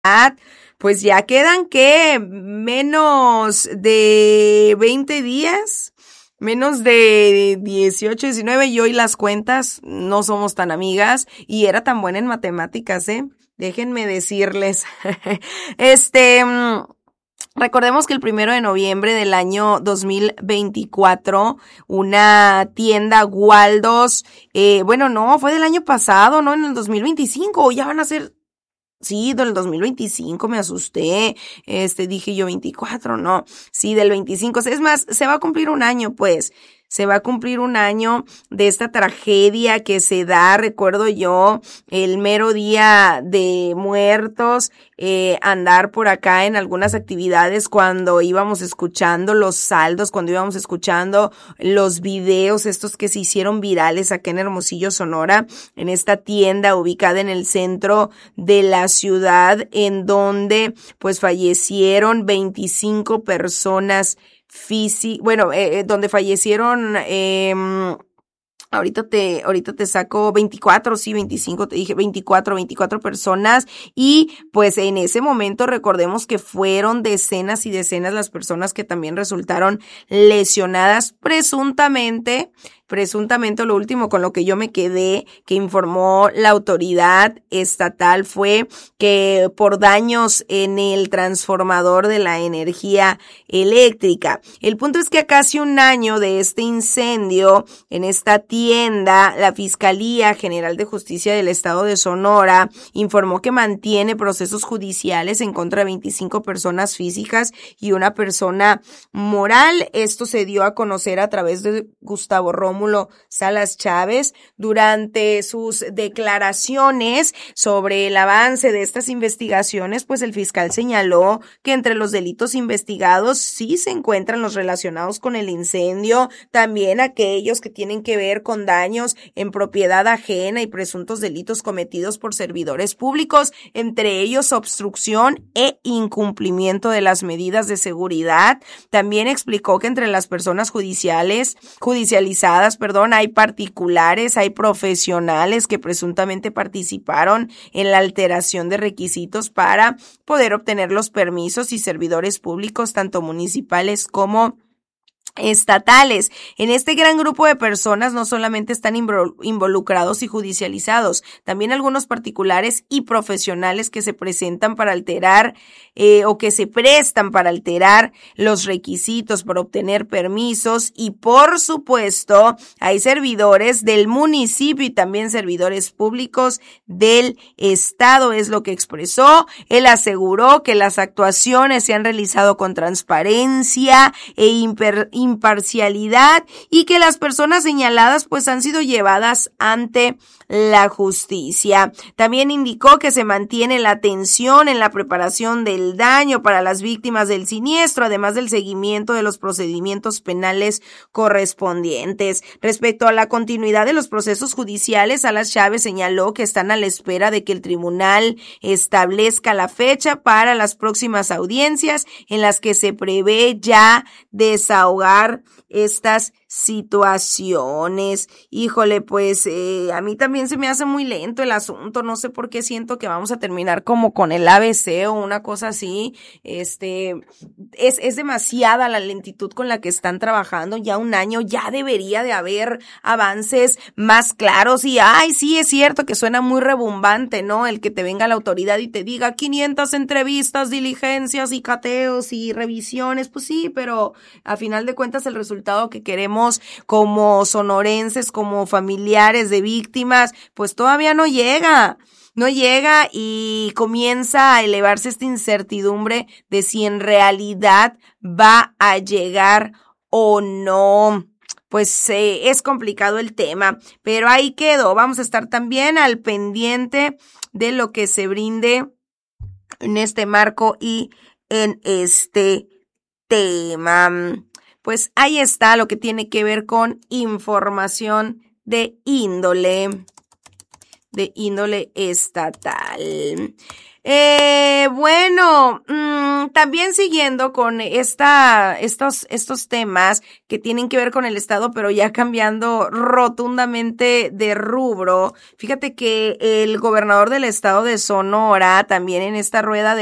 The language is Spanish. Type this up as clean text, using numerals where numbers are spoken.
Pues ya quedan, ¿qué? Menos de 20 días, menos de 18, 19, y hoy las cuentas no somos tan amigas y era tan buena en matemáticas, Déjenme decirles. Recordemos que el 1 de noviembre del año 2024, una tienda Waldos, fue del año pasado, ¿no? En el 2025, ya van a ser. Sí, del 2025, me asusté, dije yo 24, no, sí, del 25, es más, se va a cumplir un año, pues, se va a cumplir un año de esta tragedia que se da, recuerdo yo, el mero día de muertos, andar por acá en algunas actividades cuando íbamos escuchando los saldos, cuando íbamos escuchando los videos estos que se hicieron virales acá en Hermosillo, Sonora, en esta tienda ubicada en el centro de la ciudad, en donde pues fallecieron 25 personas donde fallecieron, ahorita te saco 24, sí, 25, te dije 24 personas, y pues en ese momento recordemos que fueron decenas y decenas las personas que también resultaron lesionadas presuntamente, lo último con lo que yo me quedé, que informó la autoridad estatal, fue que por daños en el transformador de la energía eléctrica. El punto es que a casi un año de este incendio en esta tienda, la Fiscalía General de Justicia del Estado de Sonora informó que mantiene procesos judiciales en contra de 25 personas físicas y una persona moral. Esto se dio a conocer a través de Gustavo Rómulo Salas Chávez durante sus declaraciones sobre el avance de estas investigaciones. Pues el fiscal señaló que entre los delitos investigados sí se encuentran los relacionados con el incendio, también aquellos que tienen que ver con daños en propiedad ajena y presuntos delitos cometidos por servidores públicos, entre ellos obstrucción e incumplimiento de las medidas de seguridad. También explicó que entre las personas judicializadas, hay particulares, hay profesionales que presuntamente participaron en la alteración de requisitos para poder obtener los permisos, y servidores públicos, tanto municipales como estatales. En este gran grupo de personas no solamente están involucrados y judicializados, también algunos particulares y profesionales que se presentan para alterar o que se prestan para alterar los requisitos para obtener permisos, y por supuesto hay servidores del municipio y también servidores públicos del estado, es lo que expresó. Él aseguró que las actuaciones se han realizado con transparencia e imparcialidad y que las personas señaladas pues han sido llevadas ante la justicia. También indicó que se mantiene la atención en la preparación del daño para las víctimas del siniestro, además del seguimiento de los procedimientos penales correspondientes. Respecto a la continuidad de los procesos judiciales, Salas Chávez señaló que están a la espera de que el tribunal establezca la fecha para las próximas audiencias en las que se prevé ya desahogar estas situaciones. Híjole, pues a mí también se me hace muy lento el asunto, no sé por qué siento que vamos a terminar como con el ABC o una cosa así. Es demasiada la lentitud con la que están trabajando. Ya un año, ya debería de haber avances más claros, y sí es cierto que suena muy rebumbante, ¿no? El que te venga la autoridad y te diga 500 entrevistas, diligencias y cateos y revisiones, pues sí, pero a final de cuentas el resultado que queremos como sonorenses, como familiares de víctimas, pues todavía no llega, y comienza a elevarse esta incertidumbre de si en realidad va a llegar o no. Pues es complicado el tema, pero ahí quedó. Vamos a estar también al pendiente de lo que se brinde en este marco y en este tema. Pues ahí está lo que tiene que ver con información de índole estatal. bueno, también siguiendo con estos temas que tienen que ver con el Estado, pero ya cambiando rotundamente de rubro. Fíjate que el gobernador del estado de Sonora, también en esta rueda de